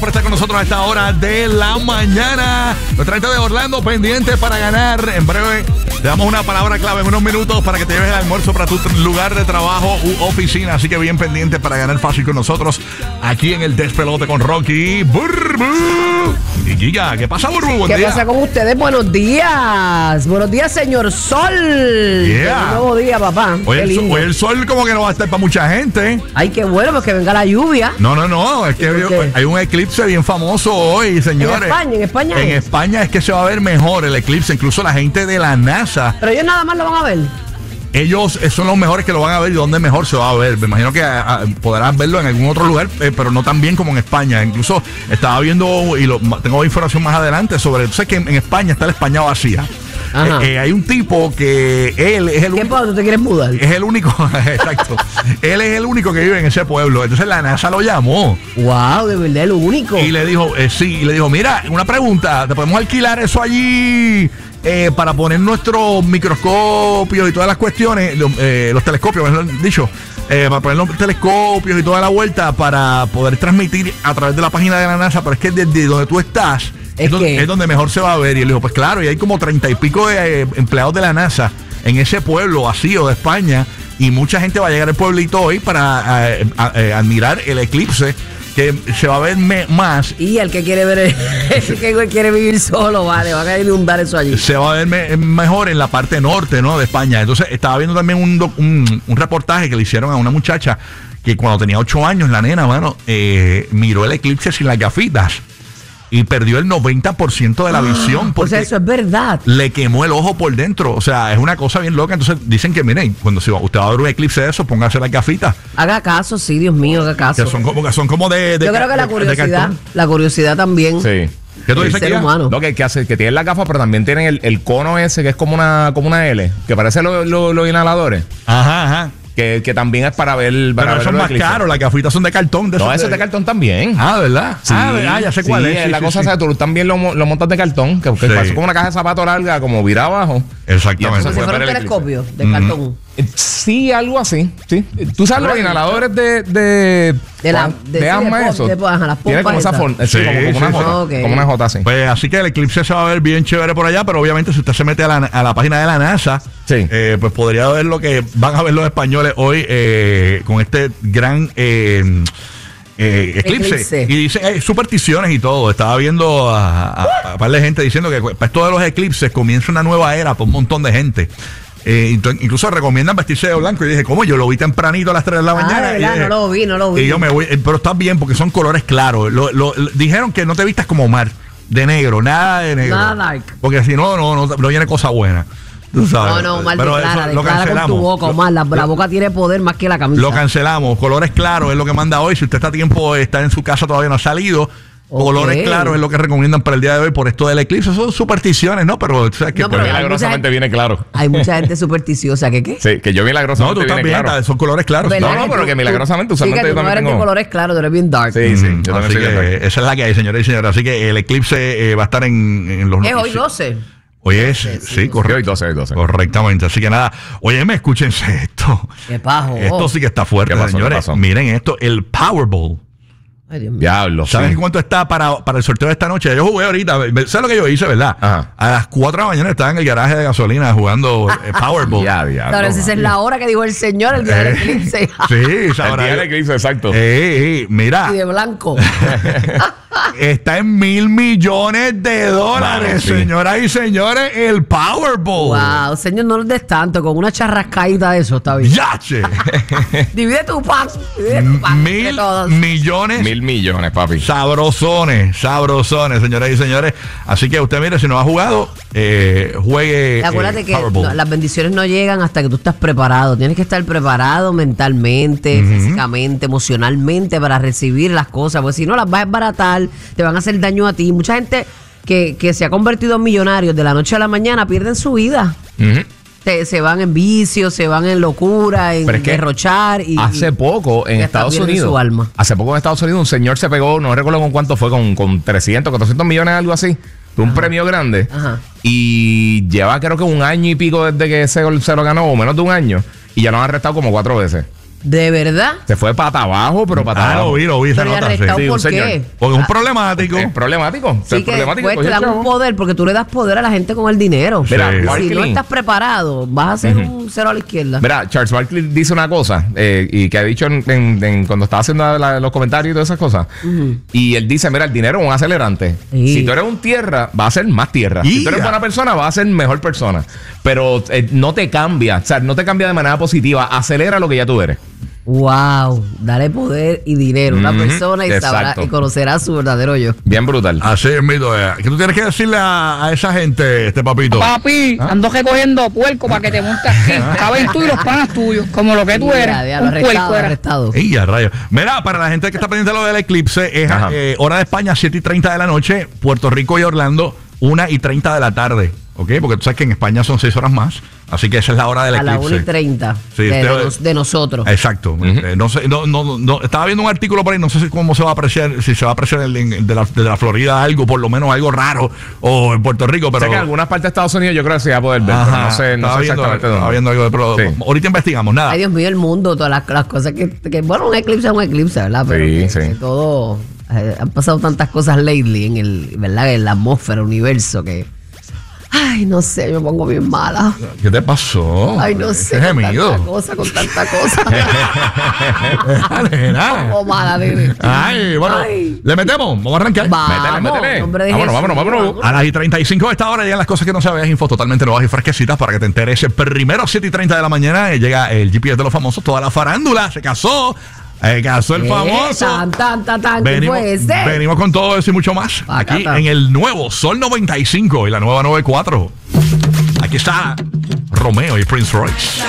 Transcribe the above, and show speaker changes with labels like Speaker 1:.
Speaker 1: Por estar con nosotros a esta hora de la mañana. Nuestra gente de Orlando pendiente para ganar. En breve te damos una palabra clave en unos minutos para que te lleves el almuerzo para tu lugar de trabajo u oficina. Así que bien pendiente para ganar fácil con nosotros aquí en el Despelote con Rocky Burbu. Y Giga, ¿qué pasa, Burbu? Buen
Speaker 2: ¿Qué
Speaker 1: día.
Speaker 2: pasa con ustedes? Buenos días. Buenos días, señor Sol.
Speaker 1: Yeah.
Speaker 2: Un nuevo día, papá.
Speaker 1: Hoy
Speaker 2: Qué lindo.
Speaker 1: el sol como que no va a estar para mucha gente.
Speaker 2: Ay, qué bueno, pues que venga la lluvia.
Speaker 1: No, es que
Speaker 2: qué?
Speaker 1: hay un eclipse bien famoso hoy, señores.
Speaker 2: ¿En España
Speaker 1: En
Speaker 2: es?
Speaker 1: España es que se va a ver mejor el eclipse, incluso la gente de la NASA.
Speaker 2: Pero ellos nada más lo van a ver.
Speaker 1: Ellos son los mejores que lo van a ver y donde mejor se va a ver. Me imagino que podrás verlo en algún otro lugar, pero no tan bien como en España. Incluso estaba viendo, y tengo información más adelante sobre, tú sabes que en España está la España vacía. Hay un tipo que él es el
Speaker 2: ¿Qué
Speaker 1: único.
Speaker 2: pasa? ¿Tú te quieres mudar?
Speaker 1: Es el único, exacto. Él es el único que vive en ese pueblo. Entonces la NASA lo llamó
Speaker 2: Wow, de verdad, el único.
Speaker 1: y le dijo, mira, una pregunta, ¿te podemos alquilar eso allí para poner nuestros microscopios y todas las cuestiones, los telescopios, mejor dicho, para poner los telescopios y toda la vuelta para poder transmitir a través de la página de la NASA? Pero es que desde donde tú estás es donde mejor se va a ver. Y él dijo, pues claro, y hay como 30 y pico de empleados de la NASA en ese pueblo vacío de España, y mucha gente va a llegar al pueblito hoy para admirar el eclipse, que se va a ver más.
Speaker 2: Y el que quiere ver, el que quiere vivir solo, vale, va a inundar eso allí.
Speaker 1: Se va a ver mejor en la parte norte, ¿no?, de España. Entonces estaba viendo también un reportaje que le hicieron a una muchacha que cuando tenía 8 años, la nena, mano, miró el eclipse sin las gafitas y perdió el 90% de la visión porque
Speaker 2: O sea, eso es verdad.
Speaker 1: le quemó el ojo por dentro. O sea, es una cosa bien loca. Entonces dicen que, miren, cuando usted va a ver un eclipse de eso, póngase las gafitas,
Speaker 2: Haga caso, sí, Dios mío, haga caso.
Speaker 1: que son como de
Speaker 2: Yo creo que la curiosidad también.
Speaker 3: Sí.
Speaker 1: ¿Qué tú
Speaker 2: El
Speaker 1: dices,
Speaker 2: ser
Speaker 1: Kia?
Speaker 2: humano.
Speaker 3: No, que tienen la gafa, pero también tienen el cono ese que es como una L, que parece los inhaladores.
Speaker 1: Ajá.
Speaker 3: Que también es para ver.
Speaker 1: Pero
Speaker 3: ver
Speaker 1: son
Speaker 3: los
Speaker 1: más
Speaker 3: eclipses.
Speaker 1: caros, las gafitas son de cartón.
Speaker 3: No, eso es de cartón también.
Speaker 1: Ah, ¿verdad?
Speaker 3: Sí.
Speaker 1: Ya sé cuál
Speaker 3: Sí,
Speaker 1: es. Sí,
Speaker 3: la
Speaker 1: sí,
Speaker 3: cosa
Speaker 1: sí.
Speaker 3: es que tú también lo montas de cartón, que
Speaker 1: Sí.
Speaker 3: parece como una caja de zapatos larga, como vira abajo.
Speaker 1: Exactamente.
Speaker 3: Y
Speaker 2: Como
Speaker 3: entonces
Speaker 2: si
Speaker 3: puede
Speaker 2: fuera un
Speaker 3: ver el
Speaker 2: telescopio de cartón.
Speaker 3: Sí, algo así. Sí. Tú sabes los inhaladores de asma, eso.
Speaker 2: Las
Speaker 3: Tiene como
Speaker 2: pompas
Speaker 3: esa
Speaker 2: esas.
Speaker 3: forma.
Speaker 1: Sí,
Speaker 3: como una
Speaker 1: sí,
Speaker 3: J.
Speaker 2: ok.
Speaker 3: Como una J así.
Speaker 1: Pues así que el eclipse se va a ver bien chévere por allá, pero obviamente si usted se mete a la página de la NASA,
Speaker 3: Sí.
Speaker 1: pues podría ver lo que van a ver los españoles hoy con este gran eclipse. Y dice supersticiones y todo. Estaba viendo a par de gente diciendo que para esto de los eclipses comienza una nueva era para un montón de gente. Incluso recomiendan vestirse de blanco. Y dije, ¿cómo? Yo lo vi tempranito a las 3 de la mañana.
Speaker 2: De verdad,
Speaker 1: y dije,
Speaker 2: no lo vi.
Speaker 1: y yo me voy, pero está bien porque son colores claros. Dijeron que no te vistas como Omar, de negro, nada de negro.
Speaker 2: Nada dark.
Speaker 1: Porque si no viene cosa buena. Tú sabes.
Speaker 2: No, Omar,
Speaker 1: Pero
Speaker 2: declara
Speaker 1: eso lo
Speaker 2: con tu
Speaker 1: cancelamos.
Speaker 2: boca, Omar. La boca tiene poder más que la camisa.
Speaker 1: Lo cancelamos. Colores claros es lo que manda hoy. Si usted está a tiempo, está en su casa, todavía no ha salido. Colores claros es lo que recomiendan para el día de hoy por esto del eclipse. Son supersticiones, ¿no? Pero ¿sabes qué?
Speaker 2: No, pero
Speaker 3: Milagrosamente viene claro.
Speaker 2: Hay mucha gente supersticiosa. ¿Qué?
Speaker 3: Sí, que yo
Speaker 1: No,
Speaker 3: milagrosamente
Speaker 1: tú
Speaker 3: viene
Speaker 1: también,
Speaker 3: claro.
Speaker 1: son colores claros.
Speaker 2: ¿Verdad
Speaker 3: No, pero que milagrosamente
Speaker 2: sí,
Speaker 3: usualmente
Speaker 2: que
Speaker 3: yo
Speaker 2: tú no
Speaker 3: también
Speaker 2: eres de
Speaker 3: tengo.
Speaker 2: colores claros, tú eres bien dark.
Speaker 3: Sí, yo también
Speaker 1: Así
Speaker 3: soy
Speaker 1: que
Speaker 3: de
Speaker 1: esa es la que hay, señores y señores. Así que el eclipse va a estar en los
Speaker 2: Es hoy 12.
Speaker 1: Hoy es, sí, correcto.
Speaker 3: Hoy 12.
Speaker 1: Correctamente. Así que nada, óyeme, escúchense esto.
Speaker 2: Qué pajo.
Speaker 1: Esto sí que está fuerte,
Speaker 3: ¿Qué pasó?
Speaker 1: señores.
Speaker 3: ¿Qué pasó?
Speaker 1: Miren esto, el Powerball.
Speaker 2: Ay, Dios mío.
Speaker 3: Diablo.
Speaker 1: ¿Sabes
Speaker 3: sí.
Speaker 1: cuánto está para el sorteo de esta noche? Yo jugué ahorita. ¿Sabes lo que yo hice, verdad?
Speaker 3: Ajá.
Speaker 1: A las 4 de la mañana estaba en el garaje de gasolina jugando Powerball.
Speaker 3: Diablo.
Speaker 2: Ahora, esa es la hora que dijo el señor, el día del eclipse.
Speaker 1: Sí,
Speaker 3: El
Speaker 1: sabrá.
Speaker 3: día del eclipse, exacto.
Speaker 1: Mira,
Speaker 2: Y de blanco.
Speaker 1: está en $1,000 millones,
Speaker 3: Vale, sí.
Speaker 1: señoras y señores, el Powerball.
Speaker 2: Wow, señor, no lo des tanto. Con una charrascaíta de eso, está bien.
Speaker 1: ¡Yache!
Speaker 2: Divide tu pack. Divide tu pack. de todos.
Speaker 1: $1,000 millones.
Speaker 3: 1,000 millones, papi.
Speaker 1: Sabrosones, señoras y señores. Así que usted, mire, si no ha jugado, juegue.
Speaker 2: Acuérdate que
Speaker 1: Powerball.
Speaker 2: las bendiciones no llegan hasta que tú estás preparado. Tienes que estar preparado mentalmente, físicamente, emocionalmente para recibir las cosas. Porque si no, las vas a desbaratar, te van a hacer daño a ti. Mucha gente que se ha convertido en millonarios de la noche a la mañana pierden su vida.
Speaker 3: Ujú.
Speaker 2: Se van en vicios, se van en locura, en
Speaker 3: Pero es que
Speaker 2: derrochar.
Speaker 3: Hace poco en
Speaker 2: y hasta
Speaker 3: Estados
Speaker 2: pierden
Speaker 3: Unidos.
Speaker 2: su alma.
Speaker 3: Hace poco en Estados Unidos un señor se pegó, no recuerdo con cuánto fue, con 300, 400 millones, algo así. Fue un premio grande.
Speaker 2: Ajá.
Speaker 3: Y lleva creo que 1 año y pico desde que se lo ganó, o menos de 1 año. Y ya lo han arrestado como 4 veces.
Speaker 2: ¿De verdad?
Speaker 3: Se fue pata abajo, pero pata
Speaker 1: Ah,
Speaker 3: abajo.
Speaker 1: lo vi, esa
Speaker 2: Pero ¿y
Speaker 1: nota.
Speaker 2: arrestado
Speaker 1: Sí.
Speaker 3: un
Speaker 2: por
Speaker 3: señor.
Speaker 2: qué?
Speaker 1: Porque es un problemático.
Speaker 3: Es problemático.
Speaker 2: Sí,
Speaker 3: Es
Speaker 2: que
Speaker 3: problemático.
Speaker 2: después te
Speaker 3: coge
Speaker 2: dan
Speaker 3: chavo.
Speaker 2: un poder porque tú le das poder a la gente con el dinero.
Speaker 3: Mira,
Speaker 1: Sí.
Speaker 2: Y si
Speaker 3: Barkley-
Speaker 2: no estás preparado, vas a hacer un cero a la izquierda.
Speaker 3: Mira, Charles Barkley dice una cosa y que ha dicho cuando estaba haciendo los comentarios y todas esas cosas. Y él dice, mira, el dinero es un acelerante.
Speaker 2: Sí.
Speaker 3: Si tú eres un tierra, vas a ser más tierra. Si tú eres
Speaker 1: Ya.
Speaker 3: buena persona, vas a ser mejor persona. Pero no te cambia, o sea, no te cambia de manera positiva. Acelera lo que ya tú eres.
Speaker 2: Wow, dale poder y dinero a una persona y sabrá
Speaker 3: exacto.
Speaker 2: y conocerá su verdadero yo.
Speaker 3: Bien brutal.
Speaker 1: Así es, mito. ¿Qué tú tienes que decirle a esa gente, papito?
Speaker 4: Papi, ando recogiendo puerco para que te montes aquí. Caben tú y los panas tuyos, como lo que tú eres.
Speaker 2: Mira, diablo,
Speaker 4: Un puerco
Speaker 2: arrestado,
Speaker 4: eres.
Speaker 2: arrestado.
Speaker 1: ¡Ey, a rayos! Mira, para la gente que está pendiente de lo del eclipse, es
Speaker 3: Ajá.
Speaker 1: hora de España, 7:30 de la noche, Puerto Rico y Orlando, 1:30 de la tarde. ¿Ok? Porque tú sabes que en España son 6 horas más. Así que esa es la hora del
Speaker 2: A la
Speaker 1: eclipse.
Speaker 2: 1:30
Speaker 1: Sí,
Speaker 2: de nosotros.
Speaker 1: Exacto. No sé, no, estaba viendo un artículo por ahí, no sé cómo se va a apreciar, si se va a apreciar de la Florida algo, por lo menos algo raro, o en Puerto Rico, pero.
Speaker 3: Sé que en algunas partes de Estados Unidos yo creo que se va a poder ver, pero
Speaker 1: Ajá,
Speaker 3: no sé
Speaker 1: estaba viendo,
Speaker 3: exactamente
Speaker 1: estaba
Speaker 3: dónde.
Speaker 1: viendo algo de pero
Speaker 3: Sí.
Speaker 1: ahorita investigamos, nada.
Speaker 2: Ay, Dios mío, el mundo, todas las cosas bueno, un eclipse es un eclipse, ¿verdad? Pero
Speaker 3: Sí,
Speaker 2: que
Speaker 3: sí.
Speaker 2: todo, han pasado tantas cosas lately ¿verdad? En la atmósfera, el universo, que, ay, no sé, me pongo bien mala.
Speaker 1: ¿Qué te pasó?
Speaker 2: Ay, no sé,
Speaker 1: Ese
Speaker 2: con
Speaker 1: gemido.
Speaker 2: con tanta cosa.
Speaker 1: Nena.
Speaker 2: Pongo mala, nene.
Speaker 1: Ay, bueno,
Speaker 2: Ay.
Speaker 1: le metemos, vamos a arrancar.
Speaker 3: Métele.
Speaker 2: Hombre de
Speaker 3: Vámonos,
Speaker 2: Jesús,
Speaker 3: vámonos.
Speaker 1: A las 35 de esta hora llegan las cosas que no sabías, infos totalmente nuevas y fresquecitas para que te enteres. Primero 7:30 de la mañana llega el GPS de los famosos, toda la farándula, se casó el famoso.
Speaker 2: Tan, ¿qué
Speaker 1: Venimos,
Speaker 2: fue ese?
Speaker 1: venimos con todo eso y mucho más aquí
Speaker 2: Pacata.
Speaker 1: en el nuevo Sol 95 y la nueva 94. Aquí está Romeo y Prince Royce.